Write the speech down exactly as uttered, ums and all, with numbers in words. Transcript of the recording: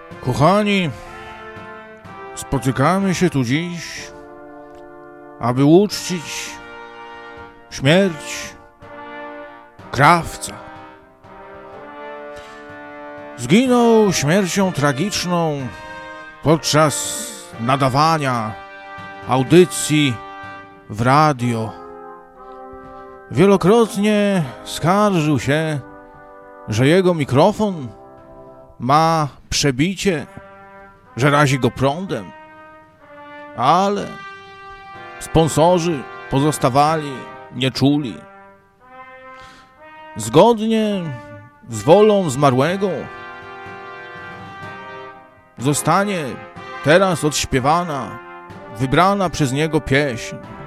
Kochani, spotykamy się tu dziś, aby uczcić śmierć krawca. Zginął śmiercią tragiczną podczas nadawania audycji w radio. Wielokrotnie skarżył się, że jego mikrofon ma przebicie, że razi go prądem, ale sponsorzy pozostawali nieczuli. Zgodnie z wolą zmarłego zostanie teraz odśpiewana wybrana przez niego pieśń.